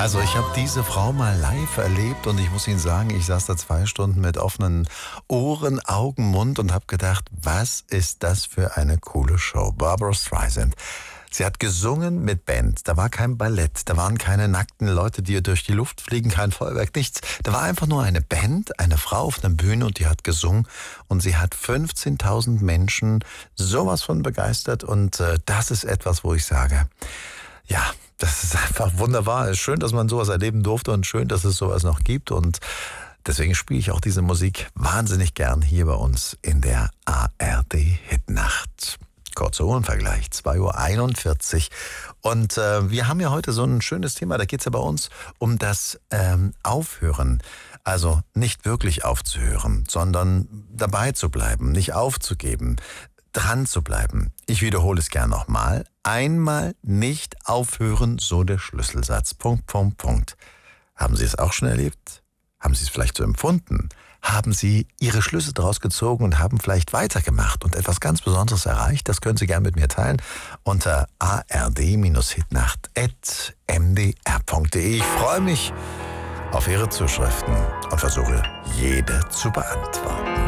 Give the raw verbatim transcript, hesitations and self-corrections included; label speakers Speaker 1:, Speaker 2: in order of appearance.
Speaker 1: Also ich habe diese Frau mal live erlebt und ich muss Ihnen sagen, ich saß da zwei Stunden mit offenen Ohren, Augen, Mund und habe gedacht, was ist das für eine coole Show? Barbra Streisand. Sie hat gesungen mit Band, da war kein Ballett, da waren keine nackten Leute, die durch die Luft fliegen, kein Feuerwerk, nichts. Da war einfach nur eine Band, eine Frau auf einer Bühne und die hat gesungen und sie hat fünfzehntausend Menschen sowas von begeistert und äh, das ist etwas, wo ich sage, ja, das ist einfach wunderbar. Es ist schön, dass man sowas erleben durfte und schön, dass es sowas noch gibt und deswegen spiele ich auch diese Musik wahnsinnig gern hier bei uns in der A R D-Hitnacht. Kurzer Uhrenvergleich, zwei Uhr einundvierzig. Und äh, wir haben ja heute so ein schönes Thema, da geht es ja bei uns um das ähm, Aufhören. Also nicht wirklich aufzuhören, sondern dabei zu bleiben, nicht aufzugeben, dran zu bleiben. Ich wiederhole es gern nochmal. Einmal nicht aufhören, so der Schlüsselsatz. Punkt, Punkt, Punkt. Haben Sie es auch schon erlebt? Haben Sie es vielleicht so empfunden? Haben Sie Ihre Schlüsse daraus gezogen und haben vielleicht weitergemacht und etwas ganz Besonderes erreicht? Das können Sie gerne mit mir teilen unter a r d hitnacht at m d r punkt d e. Ich freue mich auf Ihre Zuschriften und versuche, jede zu beantworten.